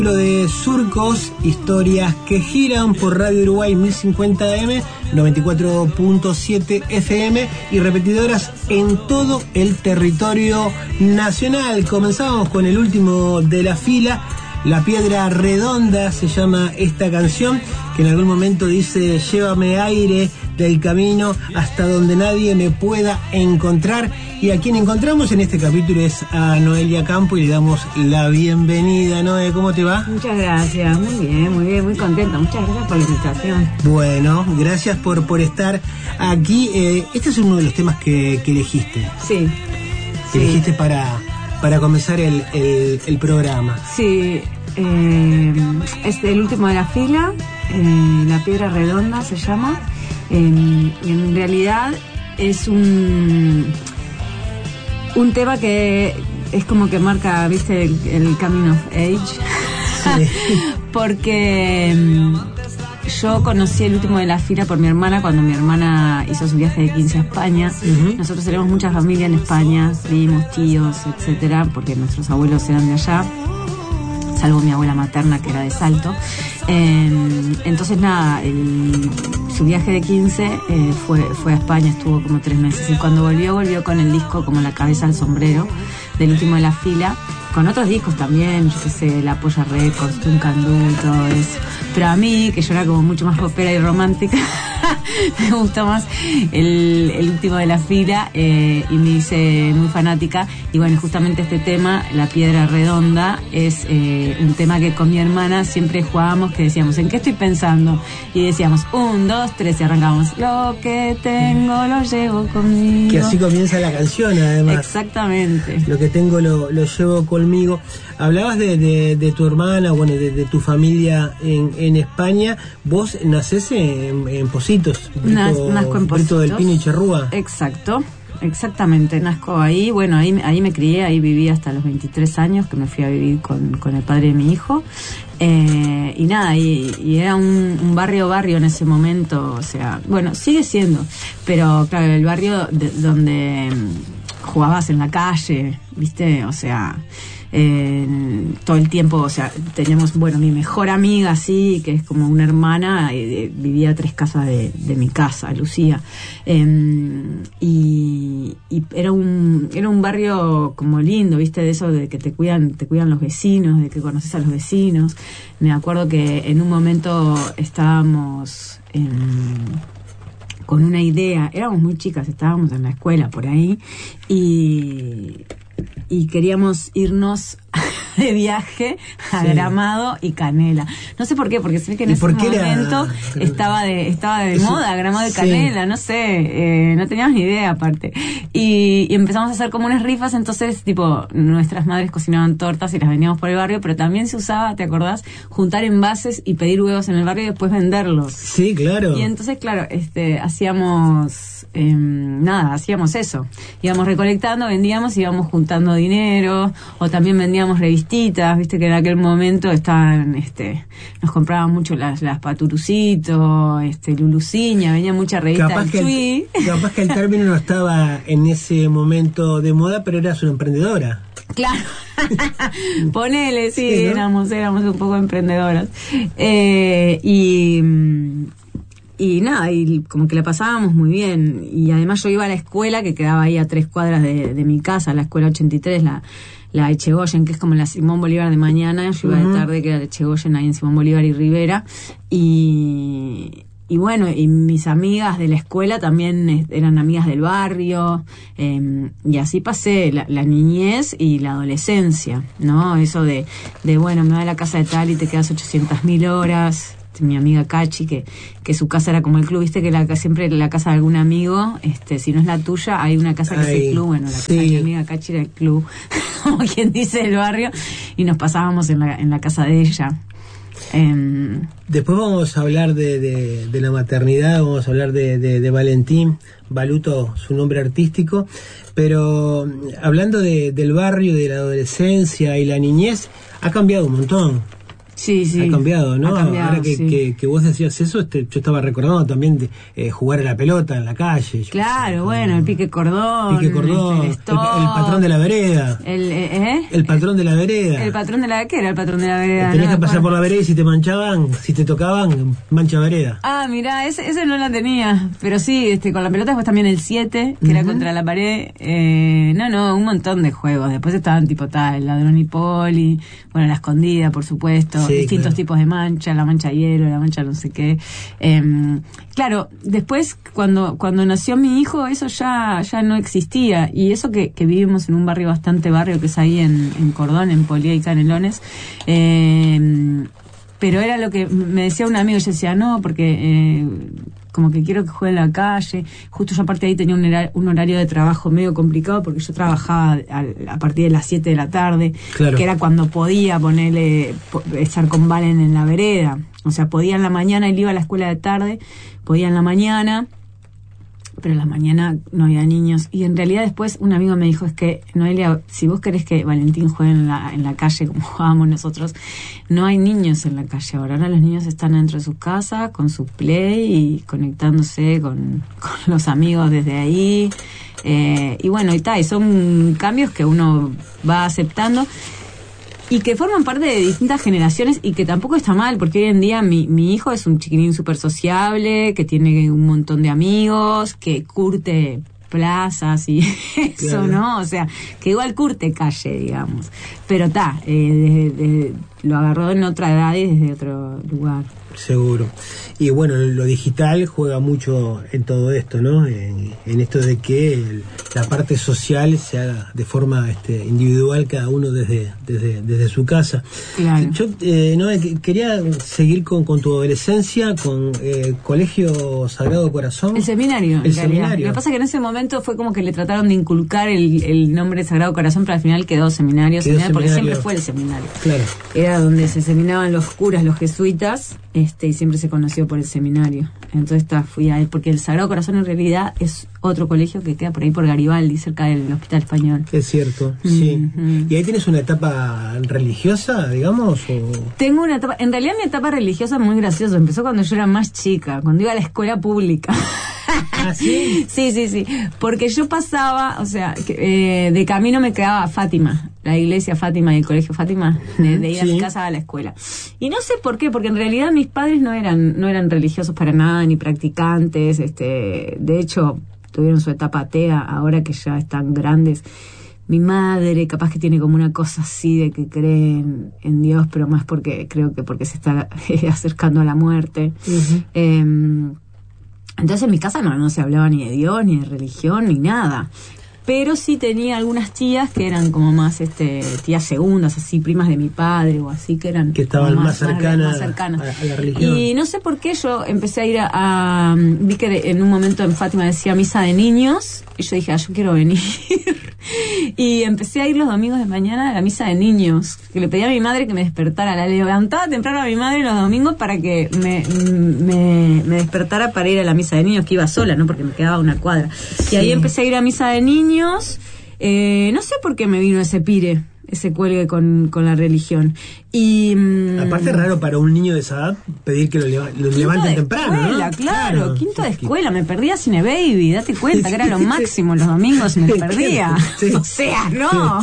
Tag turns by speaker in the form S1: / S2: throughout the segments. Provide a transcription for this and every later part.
S1: Lo de surcos, historias que giran por Radio Uruguay 1050M, 94.7 FM y repetidoras en todo el territorio nacional. Comenzamos con el último de la fila, La Piedra Redonda se llama esta canción, que en algún momento dice: llévame aire del camino hasta donde nadie me pueda encontrar. Y a quien encontramos en este capítulo es a Noelia Campo y le damos la bienvenida. Noé, ¿cómo te va?
S2: Muchas gracias, muy bien, muy contenta. Muchas gracias por la invitación.
S1: Bueno, gracias por estar aquí. Este es uno de los temas que elegiste.
S2: Sí.
S1: Que elegiste para comenzar el programa.
S2: Sí, es el último de la fila, La Piedra Redonda se llama. En realidad es un tema que es como que marca, viste, el coming of age. Sí. Porque yo conocí el último de la fila por mi hermana cuando mi hermana hizo su viaje de 15 a España. Uh-huh. Nosotros tenemos mucha familia en España, primos, tíos, etcétera, porque nuestros abuelos eran de allá, salvo mi abuela materna que era de Salto. Entonces nada, su viaje de 15 fue a España, estuvo como 3 meses, y cuando volvió con el disco como La Cabeza al Sombrero del último de la fila, con otros discos también, yo qué sé, La Polla Records, Duncan Du, todo eso. Pero a mí, que yo era como mucho más popera y romántica, me gustó más el último de la fila, y me hice muy fanática. Y bueno, justamente este tema, La Piedra Redonda, es un tema que con mi hermana siempre jugábamos, que decíamos: ¿en qué estoy pensando? Y decíamos 1, 2, 3 y arrancamos: lo que tengo lo llevo conmigo.
S1: Que así comienza la canción, además.
S2: Exactamente.
S1: Lo que tengo lo llevo conmigo. Hablabas de tu hermana, bueno, de tu familia en España. Vos nacés en Pocitos.
S2: Nazco en Pocitos.
S1: Brito del Pino y Charrúa.
S2: Exacto. Exactamente, nazco ahí, bueno, ahí me crié, ahí viví hasta los 23 años, que me fui a vivir con el padre de mi hijo, y nada, y era un barrio en ese momento, o sea, bueno, sigue siendo, pero claro, el barrio donde jugabas en la calle, ¿viste? O sea, todo el tiempo, o sea, teníamos, bueno, mi mejor amiga, así, que es como una hermana, vivía a 3 casas de mi casa, Lucía, y era un barrio como lindo, ¿viste? De eso de que te cuidan los vecinos, de que conoces a los vecinos. Me acuerdo que en un momento estábamos con una idea, éramos muy chicas, estábamos en la escuela por ahí, y queríamos irnos de viaje a Gramado y Canela. No sé por qué, porque sé que en ese momento estaba de moda Gramado y Canela, no sé, no teníamos ni idea aparte. Y empezamos a hacer como unas rifas, entonces tipo nuestras madres cocinaban tortas y las vendíamos por el barrio, pero también se usaba, ¿te acordás? Juntar envases y pedir huevos en el barrio y después venderlos.
S1: Sí, claro.
S2: Y entonces, claro, hacíamos hacíamos eso. Íbamos recolectando, vendíamos, íbamos juntando dinero, o también vendíamos revistitas, viste que en aquel momento estaban, nos compraban mucho las Paturucito, Luluciña, venía mucha revista del Chui.
S1: Capaz que el término no estaba en ese momento de moda, pero eras una emprendedora.
S2: Claro. Ponele, sí, ¿no? éramos un poco emprendedoras. Y nada, y como que la pasábamos muy bien. Y además yo iba a la escuela, que quedaba ahí a 3 cuadras de mi casa, la escuela 83, la Echegoyen, que es como la Simón Bolívar de mañana. Yo iba de tarde, que era la Echegoyen, ahí en Simón Bolívar y Rivera. Y bueno, y mis amigas de la escuela también eran amigas del barrio, y así pasé la niñez y la adolescencia, ¿no? Eso de bueno, me voy a la casa de tal y te quedas 800.000 horas. Mi amiga Cachi, que su casa era como el club, viste que siempre la casa de algún amigo, si no es la tuya, hay una casa que es el club. Bueno, la casa de mi amiga Cachi era el club, como quien dice, del barrio, y nos pasábamos en la casa de ella.
S1: Después vamos a hablar de la maternidad, vamos a hablar de Valentín Baluto, su nombre artístico, pero hablando del barrio, de la adolescencia y la niñez, ha cambiado un montón.
S2: Sí, sí.
S1: Ha cambiado, ¿no?
S2: Ha cambiado,
S1: ahora
S2: sí.
S1: que vos decías eso, yo estaba recordando también de jugar a la pelota en la calle.
S2: Claro, bueno, el pique cordón.
S1: El patrón de la vereda. El patrón de la vereda.
S2: ¿El patrón de la qué era el patrón de la vereda?
S1: Tenías que pasar por la vereda y si te manchaban, si te tocaban, mancha vereda.
S2: Ah, mirá, ese no la tenía. Pero sí, con la pelota después también el 7, que era contra la pared. Un montón de juegos. Después estaban tipo el ladrón y poli, bueno, la escondida, por supuesto,
S1: sí,
S2: distintos tipos de mancha, la mancha hielo, la mancha no sé qué. Claro, después cuando nació mi hijo, eso ya no existía. Y eso que vivimos en un barrio que es ahí en Cordón, en Polié y Canelones. Pero era lo que me decía un amigo, yo decía, no, porque como que quiero que juegue en la calle. Justo yo aparte ahí tenía un horario de trabajo medio complicado porque yo trabajaba a partir de las 7 de la tarde,
S1: claro,
S2: que era cuando podía estar con Valen en la vereda. O sea, podía en la mañana, él iba a la escuela de tarde, podía en la mañana, pero en la mañana no había niños. Y en realidad después un amigo me dijo, es que, Noelia, si vos querés que Valentín juegue en la calle como jugábamos nosotros, no hay niños en la calle ahora. Ahora los niños están dentro de sus casas con su play y conectándose con los amigos desde ahí. Y bueno, y son cambios que uno va aceptando y que forman parte de distintas generaciones y que tampoco está mal, porque hoy en día mi hijo es un chiquinín súper sociable, que tiene un montón de amigos, que curte plazas y eso, claro, ¿no? O sea, que igual curte calle, digamos. Pero lo agarró en otra edad y desde otro lugar.
S1: Seguro. Y bueno, lo digital juega mucho en todo esto, ¿no? En esto de que la parte social se haga de forma individual, cada uno desde su casa.
S2: Claro.
S1: Yo quería seguir con tu adolescencia, con Colegio Sagrado Corazón.
S2: El seminario.
S1: El seminario.
S2: Lo que pasa es que en ese momento fue como que le trataron de inculcar el nombre Sagrado Corazón, pero al final quedó seminario, porque siempre fue el seminario.
S1: Claro.
S2: Era donde se seminaban los curas, los jesuitas, y siempre se conoció por el seminario. Entonces fui a él, porque el Sagrado Corazón en realidad es otro colegio que queda por ahí por Garibaldi, cerca del Hospital Español.
S1: Es cierto, sí. ¿Y ahí tienes una etapa religiosa, digamos?
S2: Tengo una etapa, en realidad mi etapa religiosa es muy graciosa, empezó cuando yo era más chica, cuando iba a la escuela pública.
S1: ¿Ah, sí?
S2: Sí, porque yo pasaba, o sea, de camino me quedaba Fátima, la iglesia Fátima y el colegio Fátima, de ir a mi casa a la escuela. Y no sé por qué, porque en realidad mis padres no eran religiosos para nada, ni practicantes, de hecho tuvieron su etapa atea, ahora que ya están grandes. Mi madre capaz que tiene como una cosa así de que cree en Dios, pero más porque se está acercando a la muerte. Uh-huh. Entonces en mi casa no se hablaba ni de Dios, ni de religión, ni nada. Pero sí tenía algunas tías que eran como más tías segundas, así primas de mi padre o así, que
S1: estaban más cercanas a la religión.
S2: Y no sé por qué yo empecé a ir vi que en un momento en Fátima decía misa de niños y yo dije, yo quiero venir. Y empecé a ir los domingos de mañana a la misa de niños, que le pedí a mi madre que me despertara. La levantaba temprano a mi madre los domingos para que me despertara para ir a la misa de niños, que iba sola, ¿no? Porque me quedaba una cuadra. Y ahí empecé a ir a misa de niños. No sé por qué me vino ese cuelgue con la religión. Y
S1: aparte es raro para un niño de esa edad pedir que lo levanten temprano,
S2: escuela,
S1: ¿no?
S2: Claro, quinto de escuela, me perdía Cine Baby, date cuenta que era lo máximo, los domingos me perdía. Sí. O sea, no.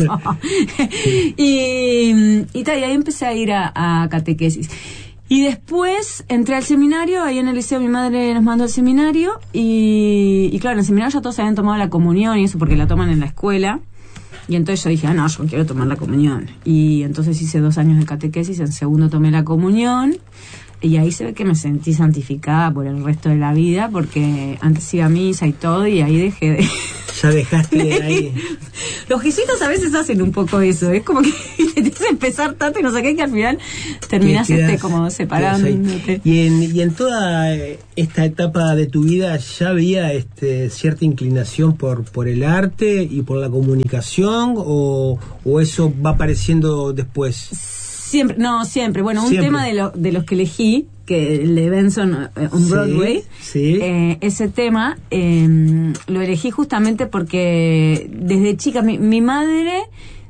S2: Y ahí empecé a ir a catequesis. Y después entré al seminario, ahí en el liceo mi madre nos mandó al seminario y claro, en el seminario ya todos habían tomado la comunión y eso porque la toman en la escuela. Y entonces yo dije, yo quiero tomar la comunión. Y entonces hice 2 años de catequesis, en segundo tomé la comunión y ahí se ve que me sentí santificada por el resto de la vida porque antes iba a misa y todo y ahí dejé de...
S1: Ya dejaste ahí.
S2: Los jesuitas a veces hacen un poco eso, es como que te hacen empezar tanto y no sé qué, que al final terminás como separándote.
S1: Y en toda esta etapa de tu vida ya había cierta inclinación por el arte y por la comunicación o eso va apareciendo después.
S2: Siempre. Bueno, un tema de los que elegí, que el de Benson on Broadway, ese tema lo elegí justamente porque desde chica mi madre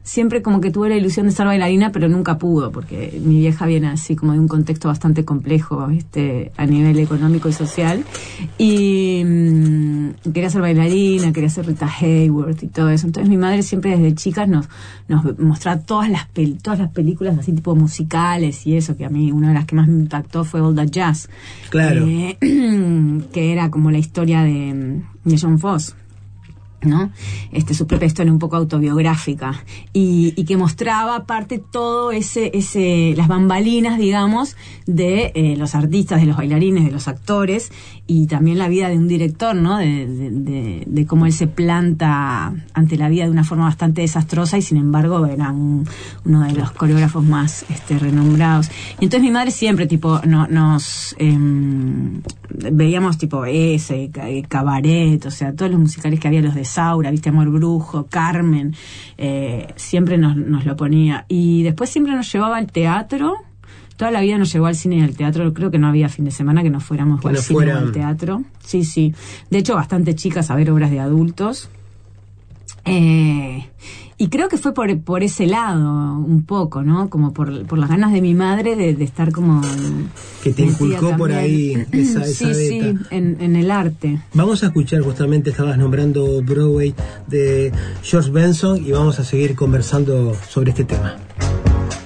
S2: siempre como que tuve la ilusión de ser bailarina, pero nunca pudo, porque mi vieja viene así como de un contexto bastante complejo, a nivel económico y social, y quería ser bailarina, quería ser Rita Hayworth y todo eso. Entonces mi madre siempre desde chicas nos mostraba todas las películas así tipo musicales y eso, que a mí una de las que más me impactó fue All That Jazz.
S1: Claro.
S2: Que era como la historia de John Foss, ¿no? Su propia historia un poco autobiográfica y que mostraba aparte todo las bambalinas, digamos, de los artistas, de los bailarines, de los actores, y también la vida de un director, ¿no? De cómo él se planta ante la vida de una forma bastante desastrosa, y sin embargo era uno de los coreógrafos más renombrados. Y entonces mi madre siempre nos veíamos Cabaret, o sea, todos los musicales que había, los de Saura, viste, Amor Brujo, Carmen, siempre nos lo ponía. Y después siempre nos llevaba al teatro. Toda la vida nos llevó al cine y al teatro. Creo que no había fin de semana que no fuéramos al cine o al teatro. Sí. De hecho, bastante chicas a ver obras de adultos. Y creo que fue por ese lado un poco, ¿no? Como por las ganas de mi madre de estar como...
S1: Que te inculcó por ahí esa beta.
S2: Sí, en el arte.
S1: Vamos a escuchar, justamente estabas nombrando Broadway de George Benson, y vamos a seguir conversando sobre este tema.